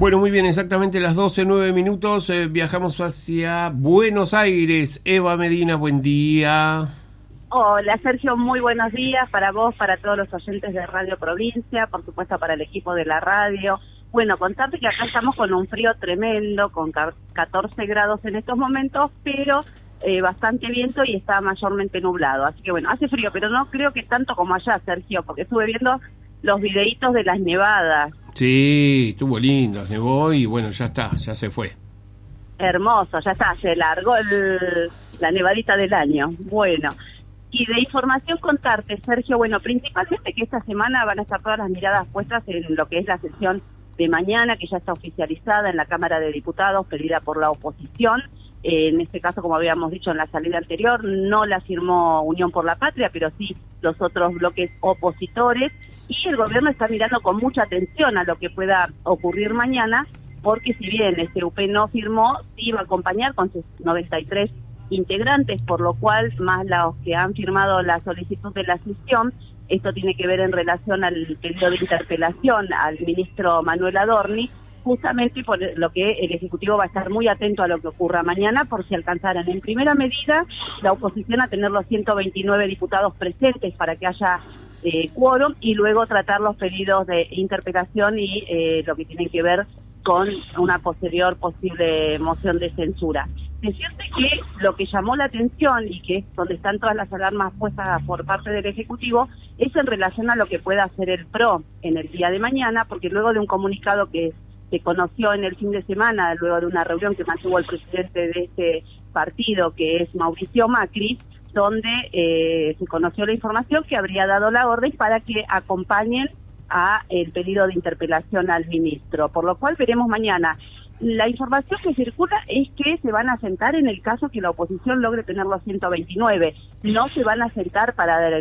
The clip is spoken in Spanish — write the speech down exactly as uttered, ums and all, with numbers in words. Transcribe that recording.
Bueno, muy bien, exactamente las doce, nueve minutos, eh, viajamos hacia Buenos Aires. Eva Medina, buen día. Hola Sergio, muy buenos días para vos, para todos los oyentes de Radio Provincia, por supuesto para el equipo de la radio. Bueno, contarte que acá estamos con un frío tremendo, con catorce grados en estos momentos, pero eh, bastante viento y está mayormente nublado. Así que bueno, hace frío, pero no creo que tanto como allá, Sergio, porque estuve viendo los videitos de las nevadas. Sí, estuvo lindo, nevó y bueno, ya está, ya se fue. Hermoso, ya está, se largó el, la nevadita del año. Bueno, y de información contarte, Sergio, bueno, principalmente que esta semana van a estar todas las miradas puestas en lo que es la sesión de mañana, que ya está oficializada en la Cámara de Diputados, pedida por la oposición. Eh, en este caso, como habíamos dicho en la salida anterior, no la firmó Unión por la Patria, pero sí los otros bloques opositores. Y el gobierno está mirando con mucha atención a lo que pueda ocurrir mañana, porque si bien este U P no firmó, sí iba a acompañar con sus noventa y tres integrantes, por lo cual, más los que han firmado la solicitud de la sesión, esto tiene que ver en relación al pedido de interpelación al ministro Manuel Adorni, justamente por lo que el Ejecutivo va a estar muy atento a lo que ocurra mañana, por si alcanzaran en primera medida la oposición a tener los ciento veintinueve diputados presentes para que haya eh, quórum, y luego tratar los pedidos de interpelación y eh, lo que tiene que ver con una posterior posible moción de censura. Decirte que lo que llamó la atención y que es donde están todas las alarmas puestas por parte del Ejecutivo es en relación a lo que pueda hacer el P R O en el día de mañana, porque luego de un comunicado que se conoció en el fin de semana, luego de una reunión que mantuvo el presidente de este partido, que es Mauricio Macri, donde eh, se conoció la información que habría dado la orden para que acompañen a el pedido de interpelación al ministro, por lo cual veremos mañana. La información que circula es que se van a sentar en el caso que la oposición logre tener los ciento veintinueve, no se van a sentar para